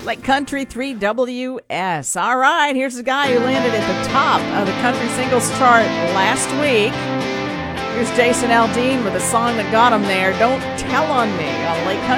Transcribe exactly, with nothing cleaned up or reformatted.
Like Country three W S. All right, here's a guy who landed at the top of the country singles chart last week. Here's Jason Aldean with a song that got him there, Don't Tell on Me, on Lake Country.